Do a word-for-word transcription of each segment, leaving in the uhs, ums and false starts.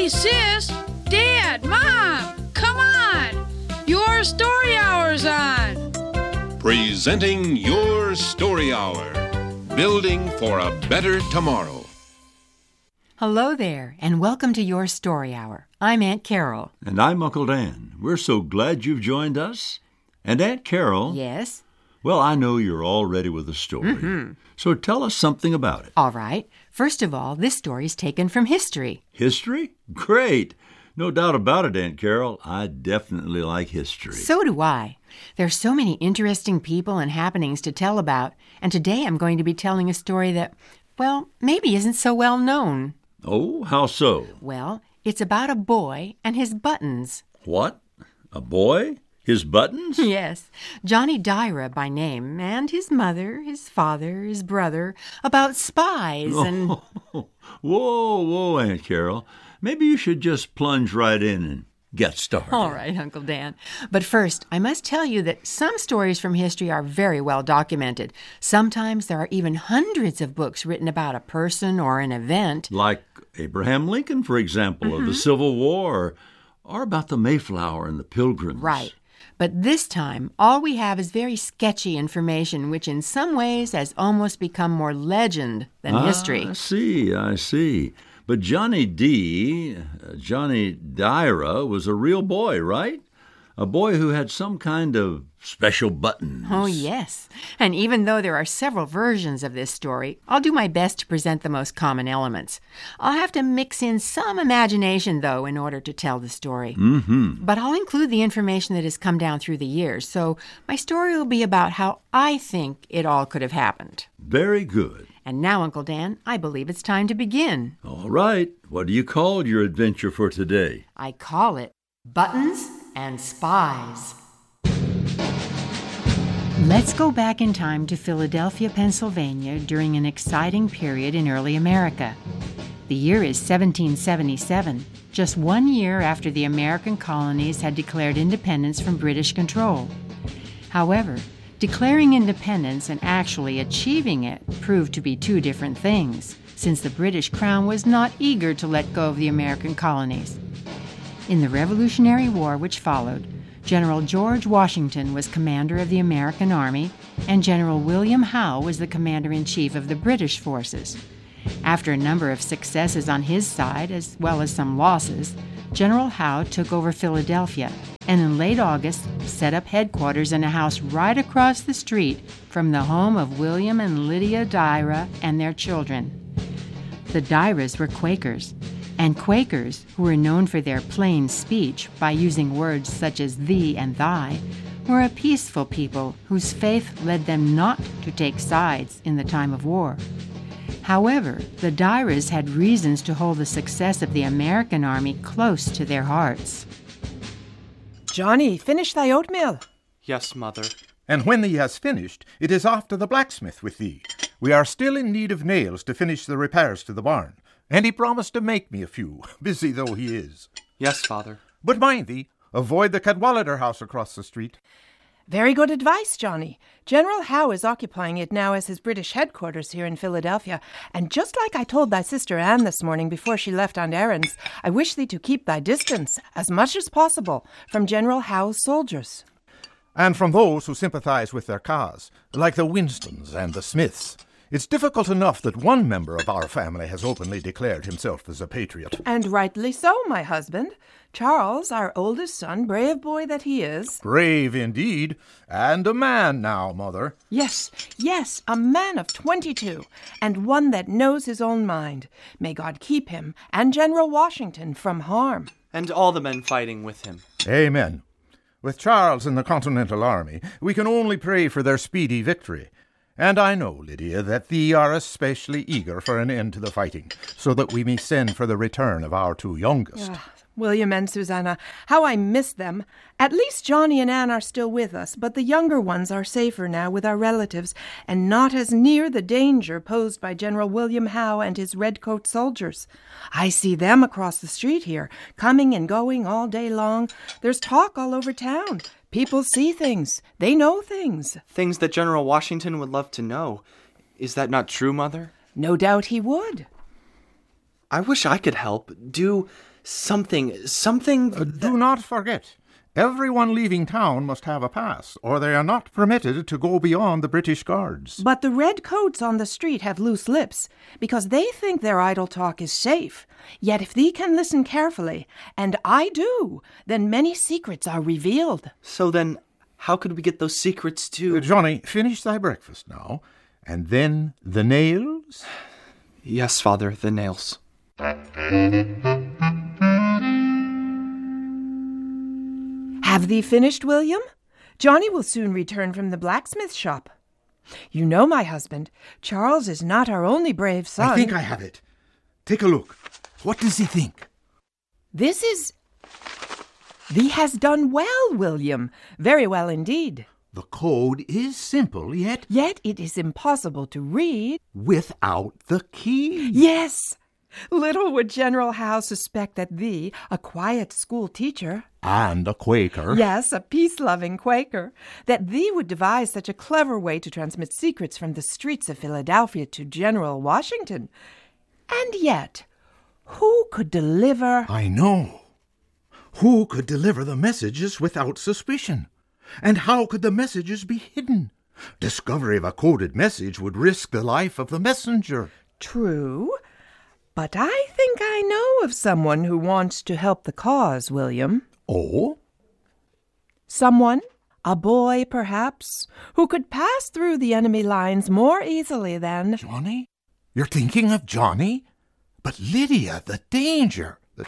sis, Dad, Mom, come on! Your Story Hour's on! Presenting Your Story Hour, building for a better tomorrow. Hello there, and welcome to Your Story Hour. I'm Aunt Carol. And I'm Uncle Dan. We're so glad you've joined us. And Aunt Carol... Yes? Well, I know you're all ready with a story. Mm-hmm. So tell us something about it. All right. First of all, this story's taken from history. History? Great. No doubt about it, Aunt Carol. I definitely like history. So do I. There's so many interesting people and happenings to tell about, and today I'm going to be telling a story that, well, maybe isn't so well known. Oh, how so? Well, it's about a boy and his buttons. What? A boy? His buttons? Yes. Johnny Dyra by name, and his mother, his father, his brother, about spies and... Oh, whoa, whoa, Aunt Carol. Maybe you should just plunge right in and get started. All right, Uncle Dan. But first, I must tell you that some stories from history are very well documented. Sometimes there are even hundreds of books written about a person or an event. Like Abraham Lincoln, for example, Mm-hmm. of the Civil War, or about the Mayflower and the Pilgrims. Right. But this time, all we have is very sketchy information, which in some ways has almost become more legend than ah, history. I see, I see. But Johnny D., uh, Johnny Dyra, was a real boy, right? A boy who had some kind of special buttons. Oh, yes. And even though there are several versions of this story, I'll do my best to present the most common elements. I'll have to mix in some imagination, though, in order to tell the story. Mm-hmm. But I'll include the information that has come down through the years, so my story will be about how I think it all could have happened. Very good. And now, Uncle Dan, I believe it's time to begin. All right. What do you call your adventure for today? I call it Buttons and Spies. Let's go back in time to Philadelphia, Pennsylvania during an exciting period in early America. The year is seventeen seventy-seven, just one year after the American colonies had declared independence from British control. However, declaring independence and actually achieving it proved to be two different things, since the British Crown was not eager to let go of the American colonies. In the Revolutionary War which followed, General George Washington was commander of the American Army, and General William Howe was the commander-in-chief of the British forces. After a number of successes on his side, as well as some losses, General Howe took over Philadelphia, and in late August set up headquarters in a house right across the street from the home of William and Lydia Dyra and their children. The Dyras were Quakers, and Quakers, who were known for their plain speech by using words such as thee and thy, were a peaceful people whose faith led them not to take sides in the time of war. However, the Dyras had reasons to hold the success of the American army close to their hearts. Johnny, finish thy oatmeal. Yes, mother. And when thee has finished, it is off to the blacksmith with thee. We are still in need of nails to finish the repairs to the barn, and he promised to make me a few, busy though he is. Yes, father. But mind thee, avoid the Cadwallader house across the street. Very good advice, Johnny. General Howe is occupying it now as his British headquarters here in Philadelphia, and just like I told thy sister Anne this morning before she left on errands, I wish thee to keep thy distance, as much as possible, from General Howe's soldiers. And from those who sympathize with their cause, like the Winstons and the Smiths. It's difficult enough that one member of our family has openly declared himself as a patriot. And rightly so, my husband. Charles, our oldest son, brave boy that he is. Brave indeed, and a man now, Mother. Yes, yes, a man of twenty-two, and one that knows his own mind. May God keep him and General Washington from harm. And all the men fighting with him. Amen. With Charles in the Continental Army, we can only pray for their speedy victory. And I know, Lydia, that thee are especially eager for an end to the fighting, so that we may send for the return of our two youngest. Ah, William and Susanna, how I miss them. At least Johnny and Anne are still with us, but the younger ones are safer now with our relatives, and not as near the danger posed by General William Howe and his redcoat soldiers. I see them across the street here, coming and going all day long. There's talk all over town. People see things. They know things. Things that General Washington would love to know. Is that not true, Mother? No doubt he would. I wish I could help. Do Something, something... Uh, do not forget, everyone leaving town must have a pass, or they are not permitted to go beyond the British Guards. But the redcoats on the street have loose lips, because they think their idle talk is safe. Yet if thee can listen carefully, and I do, then many secrets are revealed. So then, how could we get those secrets to... Uh, Johnny, finish thy breakfast now, and then the nails? Yes, Father, the nails. Have thee finished, William? Johnny will soon return from the blacksmith shop. You know, my husband, Charles is not our only brave son. I think I have it. Take a look. What does he think? This is... Thee has done well, William. Very well indeed. The code is simple, yet... Yet it is impossible to read. Without the key. Yes! Little would General Howe suspect that thee, a quiet school teacher... And a Quaker. Yes, a peace-loving Quaker, that thee would devise such a clever way to transmit secrets from the streets of Philadelphia to General Washington. And yet, who could deliver... I know. Who could deliver the messages without suspicion? And how could the messages be hidden? Discovery of a coded message would risk the life of the messenger. True, but I think I know of someone who wants to help the cause, William. Oh? Someone, a boy perhaps, who could pass through the enemy lines more easily than... Johnny? You're thinking of Johnny? But Lydia, the danger... The...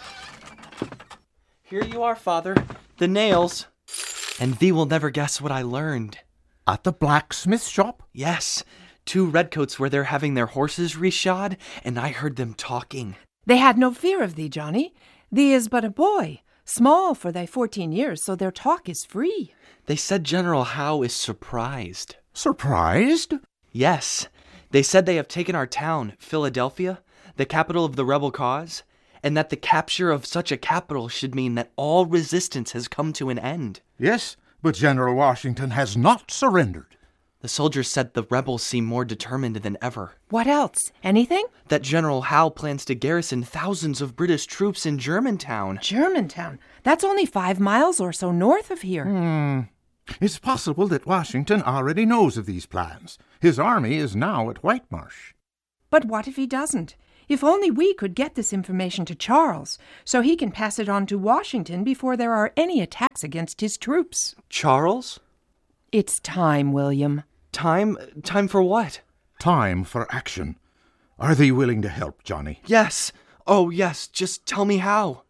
Here you are, Father. The nails. And thee will never guess what I learned. At the blacksmith shop? Yes. Two redcoats were there having their horses reshod, and I heard them talking. They had no fear of thee, Johnny. Thee is but a boy, small for thy fourteen years, so their talk is free. They said General Howe is surprised. Surprised? Yes. They said they have taken our town, Philadelphia, the capital of the rebel cause, and that the capture of such a capital should mean that all resistance has come to an end. Yes, but General Washington has not surrendered. The soldiers said the rebels seem more determined than ever. What else? Anything? That General Howe plans to garrison thousands of British troops in Germantown. Germantown? That's only five miles or so north of here. Hmm. It's possible that Washington already knows of these plans. His army is now at Whitemarsh. But what if he doesn't? If only we could get this information to Charles, so he can pass it on to Washington before there are any attacks against his troops. Charles? It's time, William. Time? Time for what? Time for action. Are they willing to help, Johnny? Yes. Oh, yes. Just tell me how.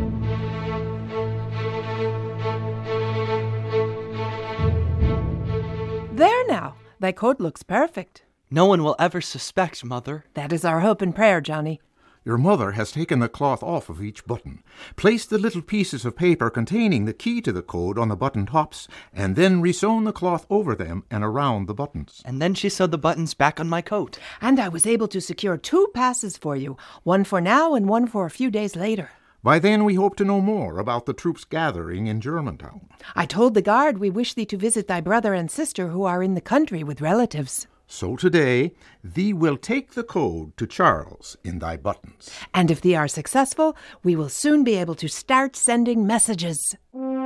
There now. Thy coat looks perfect. No one will ever suspect, Mother. That is our hope and prayer, Johnny. Your mother has taken the cloth off of each button, placed the little pieces of paper containing the key to the code on the button tops, and then resewn the cloth over them and around the buttons. And then she sewed the buttons back on my coat. And I was able to secure two passes for you, one for now and one for a few days later. By then we hope to know more about the troops gathering in Germantown. I told the guard we wish thee to visit thy brother and sister who are in the country with relatives. So today, thee will take the code to Charles in thy buttons. And if thee are successful, we will soon be able to start sending messages.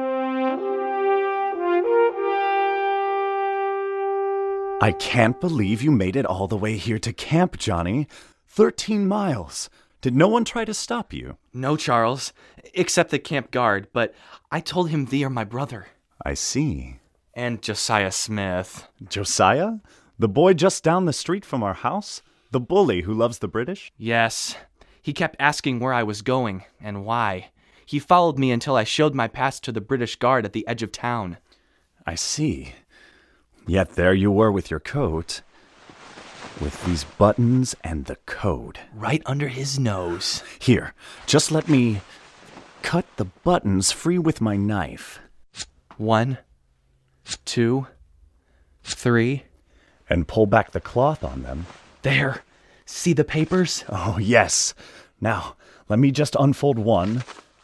I can't believe you made it all the way here to camp, Johnny. Thirteen miles. Did no one try to stop you? No, Charles, except the camp guard, but I told him thee are my brother. I see. And Josiah Smith. Josiah? The boy just down the street from our house? The bully who loves the British? Yes. He kept asking where I was going and why. He followed me until I showed my pass to the British guard at the edge of town. I see. Yet there you were with your coat, with these buttons and the code. Right under his nose. Here, just let me cut the buttons free with my knife. One, two, three... And pull back the cloth on them. There. See the papers? Oh, yes. Now, let me just unfold one.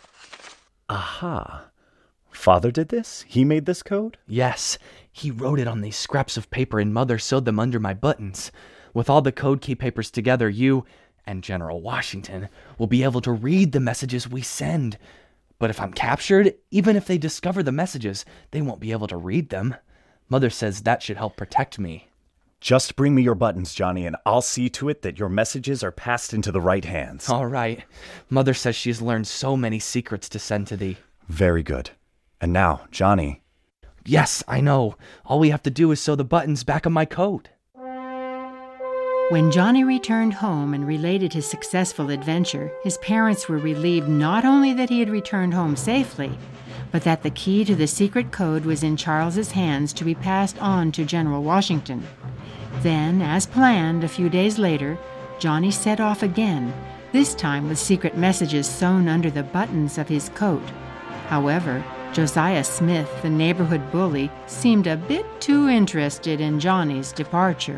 Aha. Father did this? He made this code? Yes. He wrote it on these scraps of paper and Mother sewed them under my buttons. With all the code key papers together, you and General Washington will be able to read the messages we send. But if I'm captured, even if they discover the messages, they won't be able to read them. Mother says that should help protect me. Just bring me your buttons, Johnny, and I'll see to it that your messages are passed into the right hands. All right. Mother says she's learned so many secrets to send to thee. Very good. And now, Johnny. Yes, I know. All we have to do is sew the buttons back on my coat. When Johnny returned home and related his successful adventure, his parents were relieved not only that he had returned home safely, but that the key to the secret code was in Charles's hands to be passed on to General Washington. Then, as planned, a few days later, Johnny set off again, this time with secret messages sewn under the buttons of his coat. However, Josiah Smith, the neighborhood bully, seemed a bit too interested in Johnny's departure.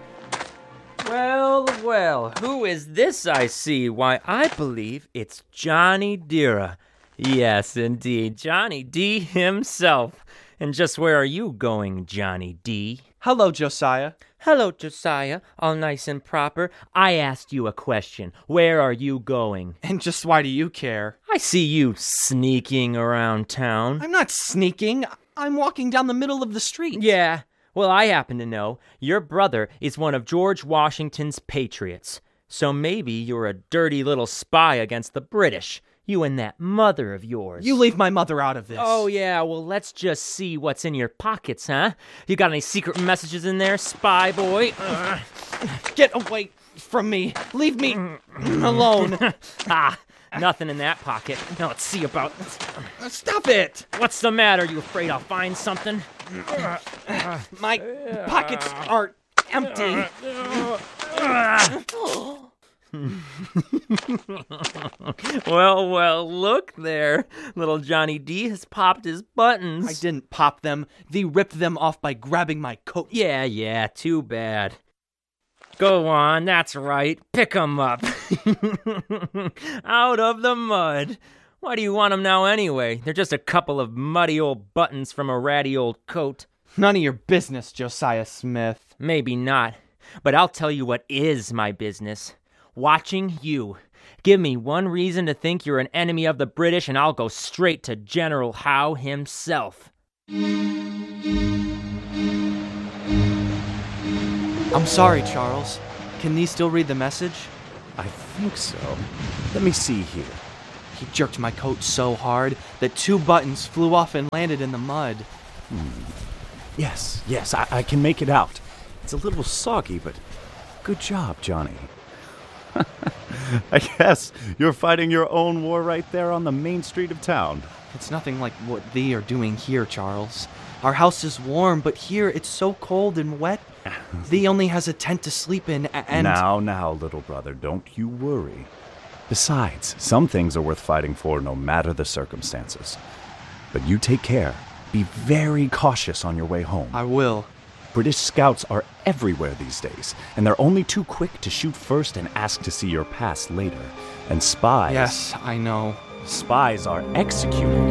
Well, well, who is this I see? Why, I believe it's Johnny Deere. Yes, indeed, Johnny D himself. And just where are you going, Johnny D? Hello, Josiah. Hello, Josiah, all nice and proper. I asked you a question. Where are you going? And just why do you care? I see you sneaking around town. I'm not sneaking. I'm walking down the middle of the street. Yeah, well, I happen to know your brother is one of George Washington's patriots. So maybe you're a dirty little spy against the British. You and that mother of yours. You leave my mother out of this. Oh, yeah, well, let's just see what's in your pockets, huh? You got any secret messages in there, spy boy? Uh. Get away from me. Leave me alone. Ah, nothing in that pocket. Now let's see about this. Stop it. What's the matter? You afraid I'll find something? My pockets are empty. Well, well, look there. Little Johnny D has popped his buttons. I didn't pop them. Thee ripped them off by grabbing my coat. Yeah, yeah, too bad. Go on, that's right. Pick 'em up. Out of the mud. Why do you want 'em now anyway? They're just a couple of muddy old buttons from a ratty old coat. None of your business, Josiah Smith. Maybe not, but I'll tell you what is my business. Watching you. Give me one reason to think you're an enemy of the British, and I'll go straight to General Howe himself. I'm sorry, Charles. Can thee still read the message? I think so. Let me see here. He jerked my coat so hard that two buttons flew off and landed in the mud. Hmm. Yes, yes, I, I can make it out. It's a little soggy, but good job, Johnny. I guess you're fighting your own war right there on the main street of town. It's nothing like what thee are doing here, Charles. Our house is warm, but here it's so cold and wet. Thee only has a tent to sleep in, and... Now, now, little brother, don't you worry. Besides, some things are worth fighting for no matter the circumstances. But you take care. Be very cautious on your way home. I will. British scouts are everywhere these days, and they're only too quick to shoot first and ask to see your pass later. And spies... Yes, I know. Spies are executed.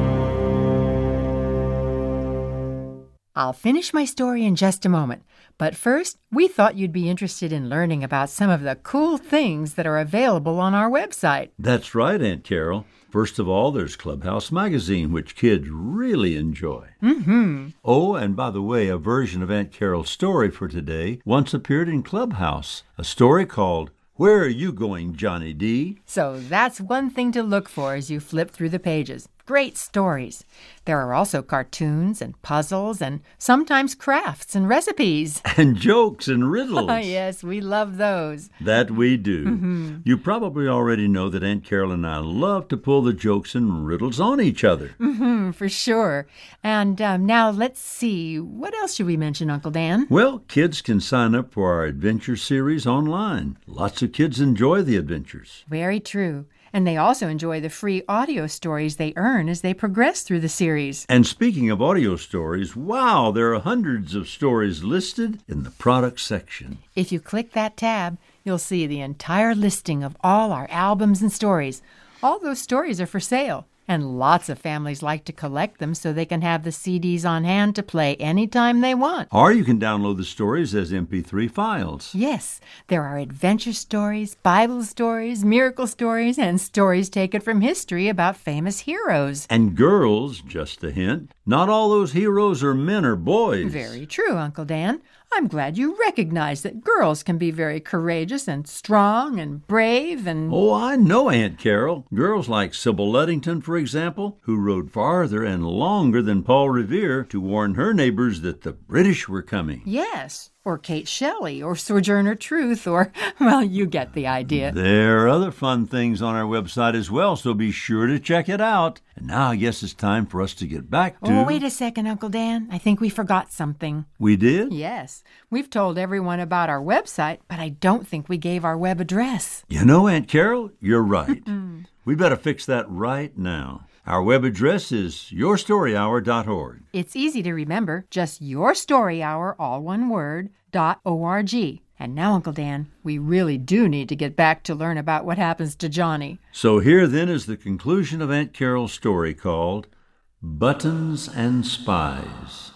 I'll finish my story in just a moment, but first, we thought you'd be interested in learning about some of the cool things that are available on our website. That's right, Aunt Carol. First of all, there's Clubhouse Magazine, which kids really enjoy. Mm-hmm. Oh, and by the way, a version of Aunt Carol's story for today once appeared in Clubhouse, a story called Where Are You Going, Johnny D? So that's one thing to look for as you flip through the pages. Great stories. There are also cartoons and puzzles and sometimes crafts and recipes. And jokes and riddles. Yes, we love those. That we do. Mm-hmm. You probably already know that Aunt Carol and I love to pull the jokes and riddles on each other. Mm-hmm, for sure. And um, now let's see. What else should we mention, Uncle Dan? Well, kids can sign up for our adventure series online. Lots of kids enjoy the adventures. Very true. And they also enjoy the free audio stories they earn as they progress through the series. And speaking of audio stories, wow, there are hundreds of stories listed in the product section. If you click that tab, you'll see the entire listing of all our albums and stories. All those stories are for sale. And lots of families like to collect them so they can have the C Ds on hand to play anytime they want. Or you can download the stories as M P three files. Yes, there are adventure stories, Bible stories, miracle stories, and stories taken from history about famous heroes. And girls, just a hint, not all those heroes are men or boys. Very true, Uncle Dan. I'm glad you recognize that girls can be very courageous and strong and brave and... Oh, I know, Aunt Carol. Girls like Sybil Luddington, for example, who rode farther and longer than Paul Revere to warn her neighbors that the British were coming. Yes, or Kate Shelley, or Sojourner Truth, or, well, you get the idea. There are other fun things on our website as well, so be sure to check it out. And now I guess it's time for us to get back to... Oh, wait a second, Uncle Dan. I think we forgot something. We did? Yes. We've told everyone about our website, but I don't think we gave our web address. You know, Aunt Carol, you're right. We better fix that right now. Our web address is your story hour dot org. It's easy to remember, just Your Story Hour, all one word, dot O-R-G. And now, Uncle Dan, we really do need to get back to learn about what happens to Johnny. So here then is the conclusion of Aunt Carol's story called Buttons and Spies.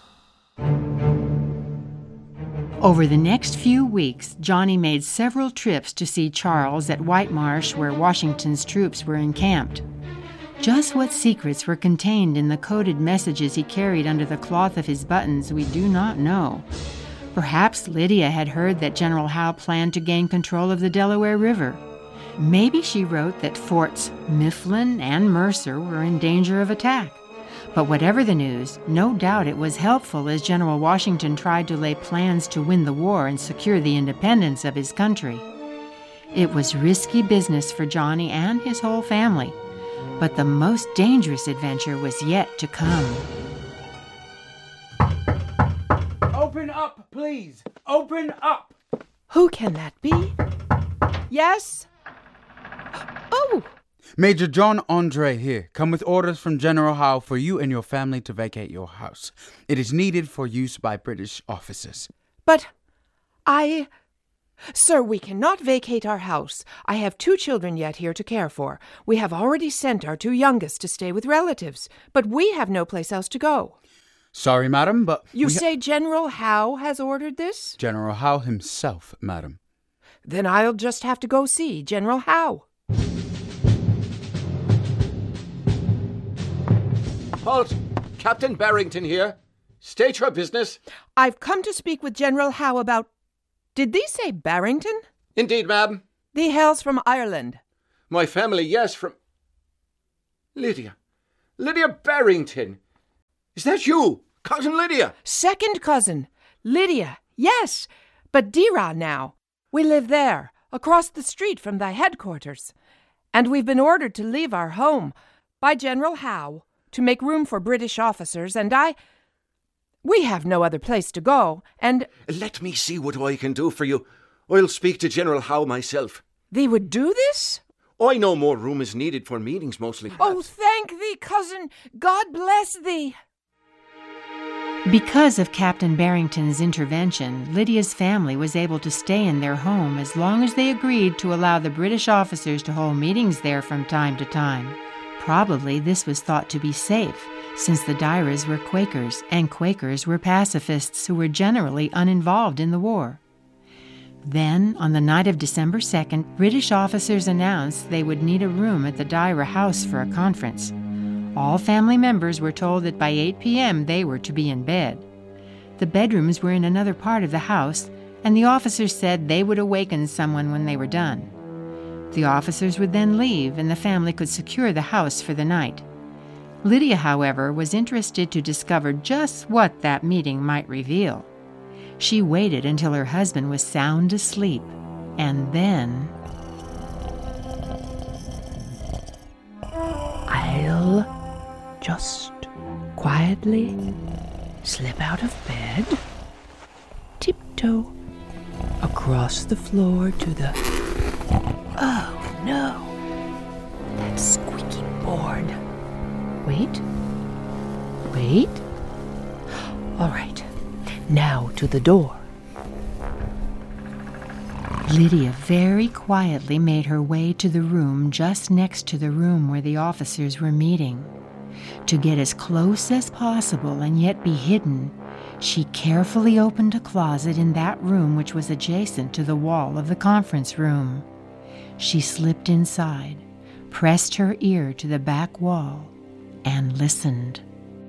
Over the next few weeks, Johnny made several trips to see Charles at White Marsh, where Washington's troops were encamped. Just what secrets were contained in the coded messages he carried under the cloth of his buttons, we do not know. Perhaps Lydia had heard that General Howe planned to gain control of the Delaware River. Maybe she wrote that Forts Mifflin and Mercer were in danger of attack. But whatever the news, no doubt it was helpful as General Washington tried to lay plans to win the war and secure the independence of his country. It was risky business for Johnny and his whole family, but the most dangerous adventure was yet to come. Open up, please! Open up! Who can that be? Yes? Oh! Major John Andre here. Come with orders from General Howe for you and your family to vacate your house. It is needed for use by British officers. But I... Sir, we cannot vacate our house. I have two children yet here to care for. We have already sent our two youngest to stay with relatives, but we have no place else to go. Sorry, madam, but... You we ha- say General Howe has ordered this? General Howe himself, madam. Then I'll just have to go see General Howe. Halt! Captain Barrington here. State your business. I've come to speak with General Howe about... Did thee say Barrington? Indeed, ma'am. Thee hails from Ireland. My family, yes, from... Lydia. Lydia Barrington. Is that you? Cousin Lydia? Second cousin. Lydia, yes. But Dira now. We live there, across the street from thy headquarters. And we've been ordered to leave our home by General Howe to make room for British officers, and I... We have no other place to go, and... Let me see what I can do for you. I'll speak to General Howe myself. Thee would do this? I know more room is needed for meetings mostly. Oh, thank thee, cousin. God bless thee. Because of Captain Barrington's intervention, Lydia's family was able to stay in their home as long as they agreed to allow the British officers to hold meetings there from time to time. Probably this was thought to be safe, since the Dyras were Quakers, and Quakers were pacifists who were generally uninvolved in the war. Then, on the night of December second, British officers announced they would need a room at the Dyra house for a conference. All family members were told that by eight p.m. they were to be in bed. The bedrooms were in another part of the house, and the officers said they would awaken someone when they were done. The officers would then leave, and the family could secure the house for the night. Lydia, however, was interested to discover just what that meeting might reveal. She waited until her husband was sound asleep, and then... I'll just quietly slip out of bed, tiptoe across the floor to the... Oh, no. That squeaky board. Wait. Wait. All right. Now to the door. Lydia very quietly made her way to the room just next to the room where the officers were meeting. To get as close as possible and yet be hidden, she carefully opened a closet in that room which was adjacent to the wall of the conference room. She slipped inside, pressed her ear to the back wall, and listened.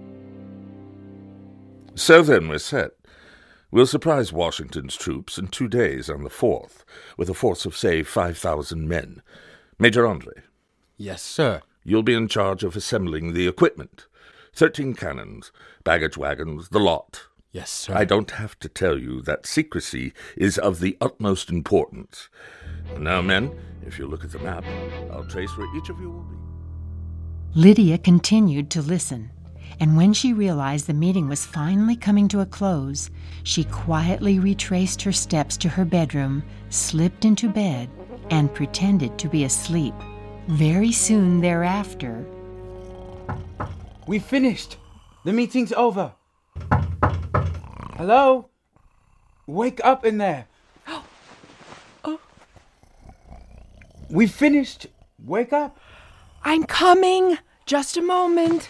So then we're set. We'll surprise Washington's troops in two days on the fourth, with a force of, say, five thousand men. Major Andre. Yes, sir. You'll be in charge of assembling the equipment. Thirteen cannons, baggage wagons, the lot. Yes, sir. I don't have to tell you that secrecy is of the utmost importance. Now, men, if you look at the map, I'll trace where each of you will be. Lydia continued to listen, and when she realized the meeting was finally coming to a close, she quietly retraced her steps to her bedroom, slipped into bed, and pretended to be asleep. Very soon thereafter... We finished! The meeting's over! Hello? Wake up in there! Oh. We finished! Wake up! I'm coming! Just a moment.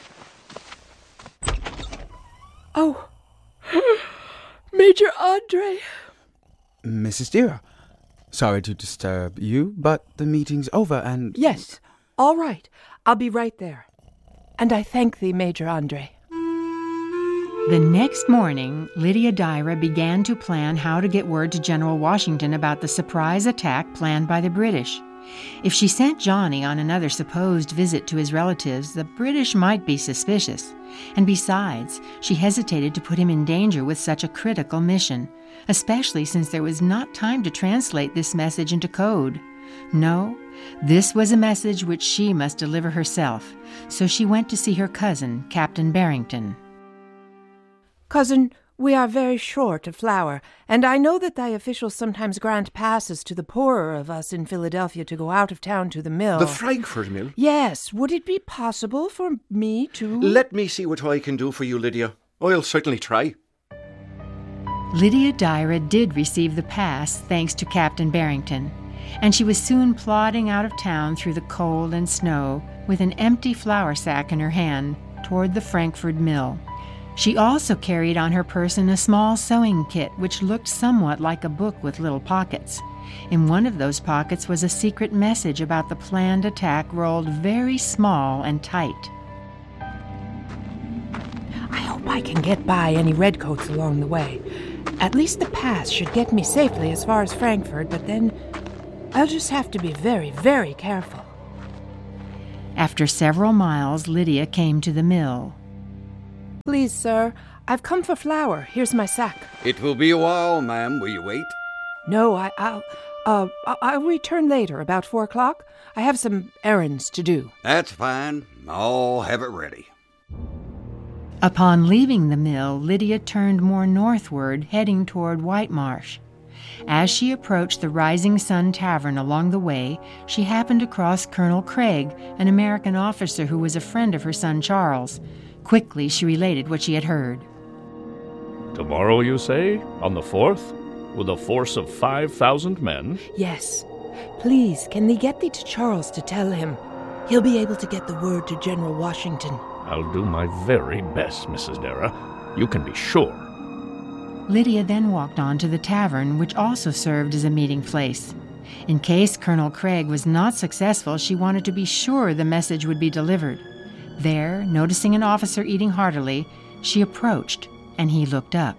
Oh. Major Andre. Missus Dira, sorry to disturb you, but the meeting's over and... Yes, all right. I'll be right there. And I thank thee, Major Andre. The next morning, Lydia Dira began to plan how to get word to General Washington about the surprise attack planned by the British. If she sent Johnny on another supposed visit to his relatives, the British might be suspicious. And besides, she hesitated to put him in danger with such a critical mission, especially since there was not time to translate this message into code. No, this was a message which she must deliver herself, so she went to see her cousin, Captain Barrington. Cousin, we are very short of flour, and I know that thy officials sometimes grant passes to the poorer of us in Philadelphia to go out of town to the mill. The Frankfurt mill? Yes. Would it be possible for me to... Let me see what I can do for you, Lydia. I'll certainly try. Lydia Dira did receive the pass thanks to Captain Barrington, and she was soon plodding out of town through the cold and snow with an empty flour sack in her hand toward the Frankfurt mill. She also carried on her person a small sewing kit which looked somewhat like a book with little pockets. In one of those pockets was a secret message about the planned attack rolled very small and tight. I hope I can get by any redcoats along the way. At least the pass should get me safely as far as Frankfurt, but then I'll just have to be very, very careful. After several miles, Lydia came to the mill. Please, sir, I've come for flour. Here's my sack. It will be a while, ma'am. Will you wait? No, I, I'll, uh, I'll return later, about four o'clock. I have some errands to do. That's fine. I'll have it ready. Upon leaving the mill, Lydia turned more northward, heading toward White Marsh. As she approached the Rising Sun Tavern along the way, she happened across Colonel Craig, an American officer who was a friend of her son Charles. Quickly, she related what she had heard. Tomorrow, you say? On the fourth? With a force of five thousand men? Yes. Please, can thee get thee to Charles to tell him? He'll be able to get the word to General Washington. I'll do my very best, Missus Dara. You can be sure. Lydia then walked on to the tavern, which also served as a meeting place. In case Colonel Craig was not successful, she wanted to be sure the message would be delivered. There, noticing an officer eating heartily, she approached, and he looked up.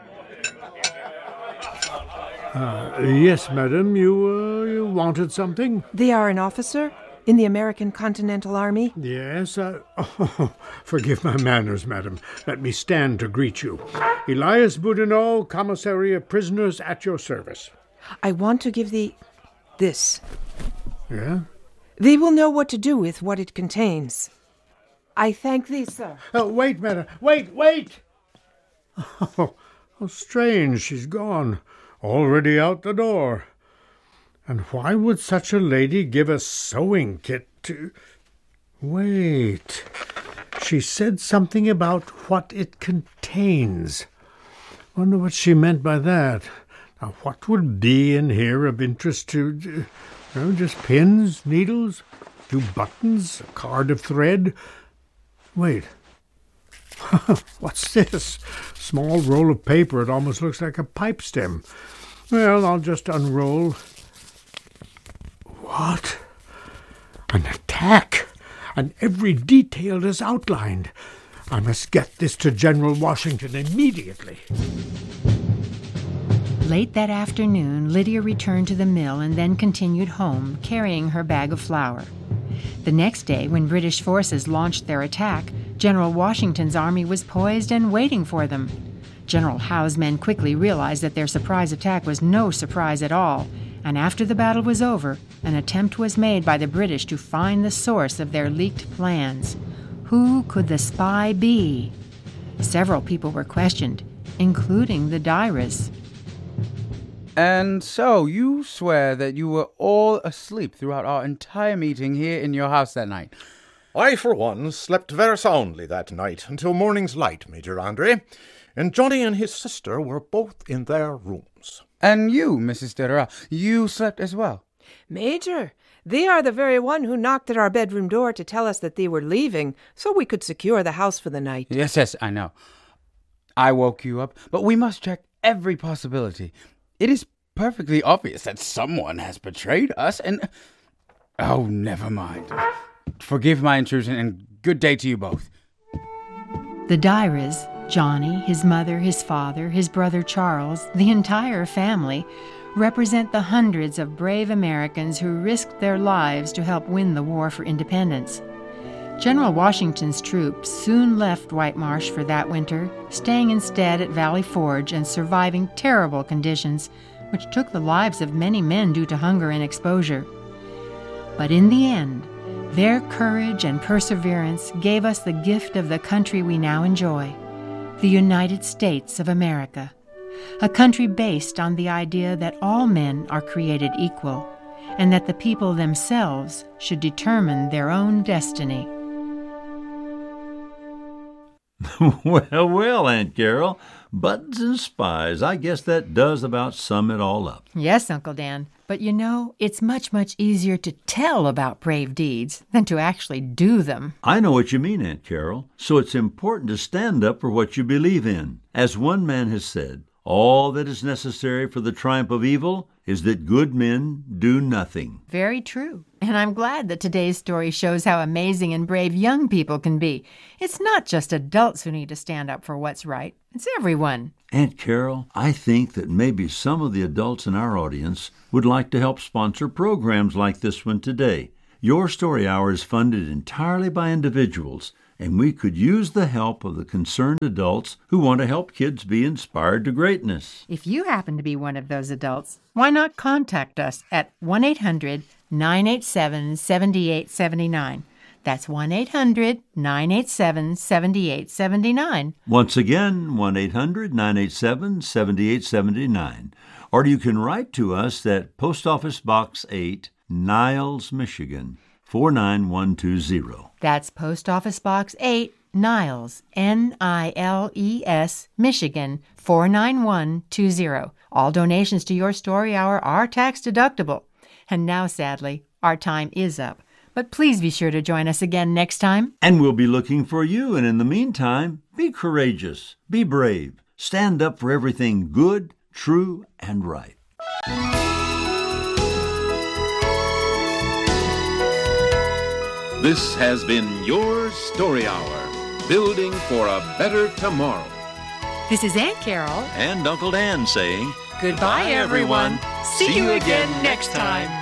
Uh, yes, madam, you, uh, you wanted something? They are an officer in the American Continental Army? Yes, uh, oh, forgive my manners, madam. Let me stand to greet you. Elias Boudinot, commissary of prisoners at your service. I want to give thee this. Yeah? Thee will know what to do with what it contains. I thank thee, sir. Oh, wait, madam. Wait, wait! Oh, how strange. She's gone. Already out the door. And why would such a lady give a sewing kit to... Wait. She said something about what it contains. Wonder what she meant by that. Now, what would be in here of interest to, you know, just pins, needles, a few buttons, a card of thread? Wait. What's this? Small roll of paper. It almost looks like a pipe stem. Well, I'll just unroll. What? An attack, and every detail is outlined. I must get this to General Washington immediately. Late that afternoon, Lydia returned to the mill and then continued home, carrying her bag of flour. The next day, when British forces launched their attack, General Washington's army was poised and waiting for them. General Howe's men quickly realized that their surprise attack was no surprise at all, and after the battle was over, an attempt was made by the British to find the source of their leaked plans. Who could the spy be? Several people were questioned, including the Dyras. And so you swear that you were all asleep throughout our entire meeting here in your house that night? I, for one, slept very soundly that night until morning's light, Major Andre, and Johnny and his sister were both in their rooms. And you, Missus Dira, you slept as well? Major, they are the very one who knocked at our bedroom door to tell us that they were leaving, so we could secure the house for the night. Yes, yes, I know. I woke you up, but we must check every possibility. It is perfectly obvious that someone has betrayed us, and... Oh, never mind. Forgive my intrusion, and good day to you both. The Dyras, Johnny, his mother, his father, his brother Charles, the entire family, represent the hundreds of brave Americans who risked their lives to help win the war for independence. General Washington's troops soon left White Marsh for that winter, staying instead at Valley Forge and surviving terrible conditions, which took the lives of many men due to hunger and exposure. But in the end, their courage and perseverance gave us the gift of the country we now enjoy, the United States of America, a country based on the idea that all men are created equal, and that the people themselves should determine their own destiny. Well, well, Aunt Carol, buttons and spies, I guess that does about sum it all up. Yes, Uncle Dan, but you know, it's much, much easier to tell about brave deeds than to actually do them. I know what you mean, Aunt Carol, so it's important to stand up for what you believe in. As one man has said, all that is necessary for the triumph of evil is that good men do nothing. Very true. And I'm glad that today's story shows how amazing and brave young people can be. It's not just adults who need to stand up for what's right. It's everyone. Aunt Carol, I think that maybe some of the adults in our audience would like to help sponsor programs like this one today. Your Story Hour is funded entirely by individuals, and we could use the help of the concerned adults who want to help kids be inspired to greatness. If you happen to be one of those adults, why not contact us at one eight hundred nine eight seven seven eight seven nine. That's one eight hundred nine eight seven seven eight seven nine. Once again, one eight hundred nine eight seven seven eight seven nine. Or you can write to us at Post Office Box eight, Niles, Michigan, four nine one two zero. That's Post Office Box eight, Niles, N I L E S, Michigan, four nine one two zero. All donations to Your Story Hour are tax deductible. And now, sadly, our time is up. But please be sure to join us again next time. And we'll be looking for you. And in the meantime, be courageous, be brave, stand up for everything good, true, and right. This has been Your Story Hour, building for a better tomorrow. This is Aunt Carol and Uncle Dan saying, goodbye, everyone. See you again next time.